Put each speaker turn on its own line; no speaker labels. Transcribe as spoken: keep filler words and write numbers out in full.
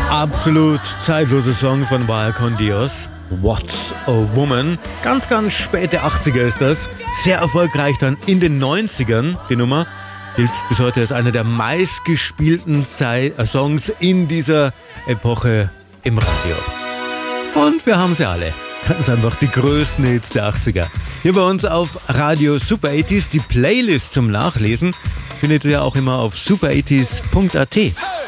Absolut zeitlose Song von Vaya con Dios. What a Woman. Ganz, ganz späte achtziger ist das. Sehr erfolgreich dann in den neunzigern. Die Nummer gilt bis heute als einer der meistgespielten Songs in dieser Epoche im Radio. Und wir haben sie alle. Ganz einfach die größten Hits der achtziger. Hier bei uns auf Radio Super achtziger. Die Playlist zum Nachlesen findet ihr auch immer auf super achtziger punkt a t.